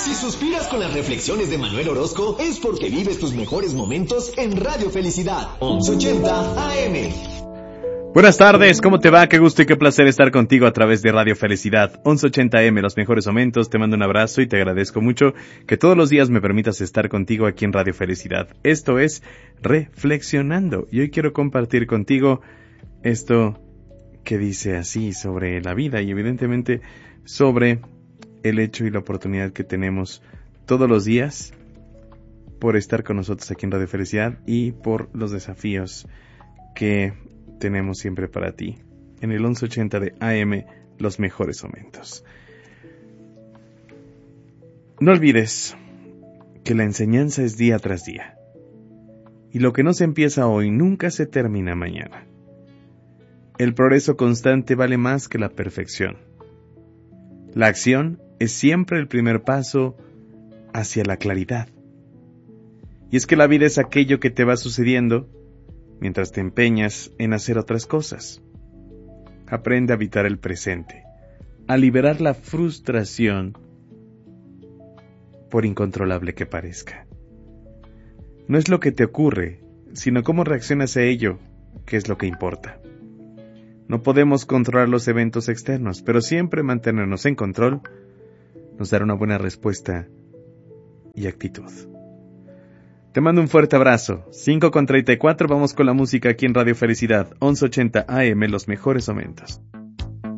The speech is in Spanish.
Si suspiras con las reflexiones de Manuel Orozco, es porque vives tus mejores momentos en Radio Felicidad, 1180 AM. Buenas tardes, ¿cómo te va? Qué gusto y qué placer estar contigo a través de Radio Felicidad, 1180 AM, los mejores momentos. Te mando un abrazo y te agradezco mucho que todos los días me permitas estar contigo aquí en Radio Felicidad. Esto es Reflexionando y hoy quiero compartir contigo esto que dice así sobre la vida y evidentemente sobre el hecho y la oportunidad que tenemos todos los días por estar con nosotros aquí en Radio Felicidad y por los desafíos que tenemos siempre para ti en el 1180 de AM, los mejores momentos. No olvides que la enseñanza es día tras día y lo que no se empieza hoy nunca se termina mañana. El progreso constante vale más que la perfección. La acción es siempre el primer paso hacia la claridad. Y es que la vida es aquello que te va sucediendo mientras te empeñas en hacer otras cosas. Aprende a habitar el presente, a liberar la frustración, por incontrolable que parezca. No es lo que te ocurre, sino cómo reaccionas a ello, que es lo que importa. No podemos controlar los eventos externos, pero siempre mantenernos en control nos dará una buena respuesta y actitud. Te mando un fuerte abrazo. 5:34, vamos con la música aquí en Radio Felicidad, 1180 AM, los mejores momentos.